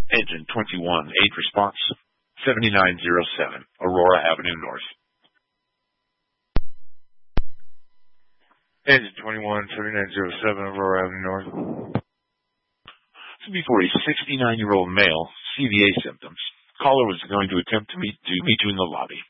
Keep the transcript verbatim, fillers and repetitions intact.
Engine twenty-one, eight response, seventy-nine oh seven, Aurora Avenue North. Engine twenty-one, seventy-nine oh seven, Aurora Avenue North. This would be for a sixty-nine-year-old male, C V A symptoms. Caller was going to attempt to meet, to meet you in the lobby.